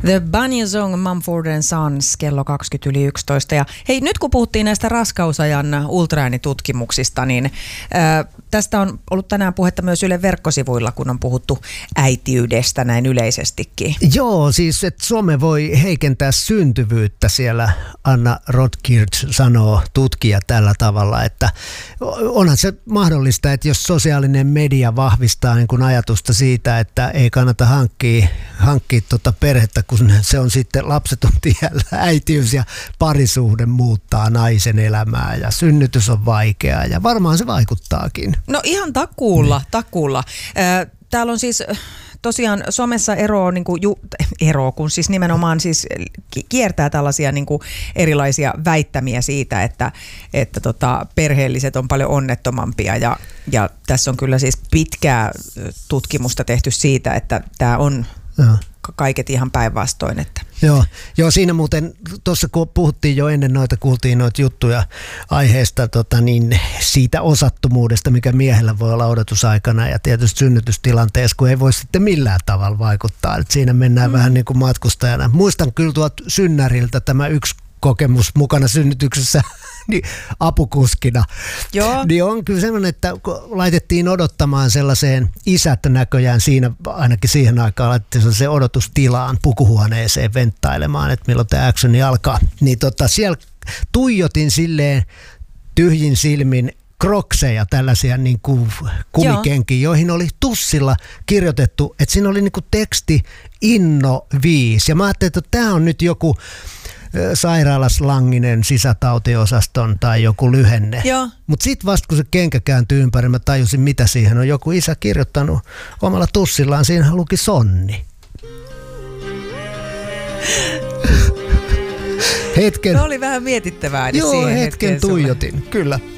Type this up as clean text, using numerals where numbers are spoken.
The Bunny Song, Mumford & Sons, kello 20:11. Ja hei, nyt kun puhuttiin näistä raskausajan ultraäänitutkimuksista, niin tästä on ollut tänään puhetta myös Ylen verkkosivuilla, kun on puhuttu äitiydestä näin yleisestikin. Joo, siis että some voi heikentää syntyvyyttä, siellä Anna Rotkirch sanoo, tutkija, tällä tavalla, että onhan se mahdollista, että jos sosiaalinen media vahvistaa niin kuin ajatusta siitä, että ei kannata hankkia perhettä, kun se on sitten lapseton tiellä, äitiys ja parisuhde muuttaa naisen elämää ja synnytys on vaikeaa ja varmaan se vaikuttaakin. No ihan takuulla. Täällä on siis tosiaan somessa kun siis nimenomaan siis kiertää tällaisia niin kuin erilaisia väittämiä siitä, että perheelliset on paljon onnettomampia ja tässä on kyllä siis pitkää tutkimusta tehty siitä, että tämä on kaiket ihan päinvastoin. Että. Joo, siinä muuten tuossa kun puhuttiin jo ennen kuultiin noita juttuja aiheesta niin siitä osattomuudesta, mikä miehellä voi olla odotusaikana ja tietysti synnytystilanteessa, kun ei voi sitten millään tavalla vaikuttaa. Et siinä mennään vähän niin kuin matkustajana. Muistan kyllä tuolta Synnäriltä tämä yksi kokemus mukana synnytyksessä niin apukuskina. Joo. Niin on kyllä semmoinen, että laitettiin odottamaan sellaiseen isät näköjään siinä, ainakin siihen aikaan laitettiin sellaiseen odotustilaan pukuhuoneeseen venttailemaan, että milloin tämä actioni alkaa. Niin siellä tuijotin silleen tyhjin silmin krokseja, tällaisia niin kuin kumikenkiä, joihin oli tussilla kirjoitettu, että siinä oli niin kuin teksti Inno 5. Ja mä ajattelin, että tämä on nyt joku sairaalaslanginen sisätautiosaston tai joku lyhenne. Mutta sitten vasta kun se kenkä kääntyi ympäri, mä tajusin mitä siihen on. Joku isä kirjoittanut omalla tussillaan, siinä luki Sonni. Se oli vähän mietittävää. Joo, hetken tuijotin, kyllä.